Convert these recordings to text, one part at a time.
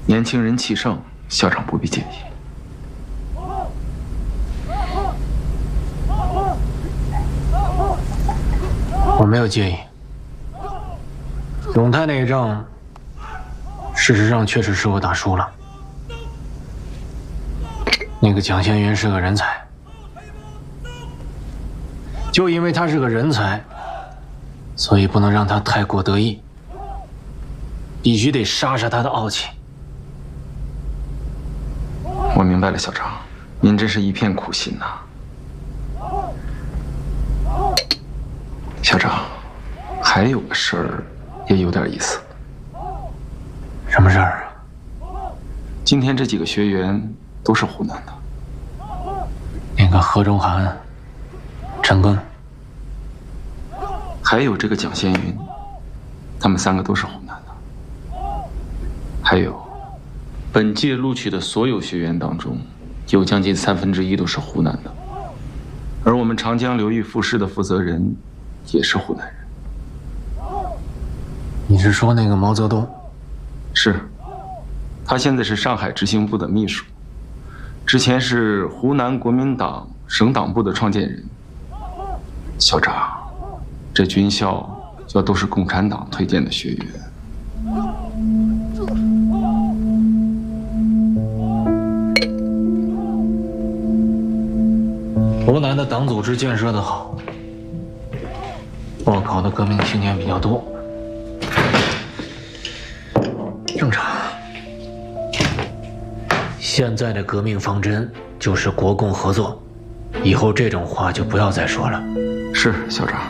年轻人气盛，校长不必介意。 我没有介意。永泰那一仗，事实上确实是我打输了。那个蒋先云是个人才，就因为他是个人才，所以不能让他太过得意，必须得杀杀他的傲气。 我明白了，校长，您真是一片苦心呐。校长，还有个事儿也有点意思。 什么事儿啊？ 今天这几个学员都是湖南的。 那个何中涵、陈庚， 还有这个蒋先云，他们3个都是湖南的。还有，本届录取的所有学员当中，有将近1/3都是湖南的。而我们长江流域复试的负责人也是湖南人。 你是说那个毛泽东？ 是，他现在是上海执行部的秘书，之前是湖南国民党省党部的创建人。校长，这军校要都是共产党推荐的学员。 湖南的党组织建设的好，报考的革命青年比较多，正常。现在的革命方针就是国共合作，以后这种话就不要再说了。 是，校长。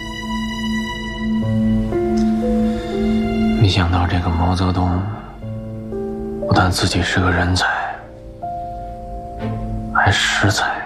没想到这个毛泽东不但自己是个人才，还识才。